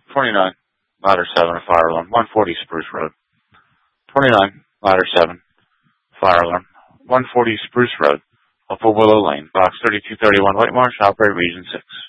29, ladder 7, fire alarm, 140 Spruce Road. 29, ladder 7, fire alarm, 140 Spruce Road, Upper Willow Lane, box 3231 White Marsh, operate region 6.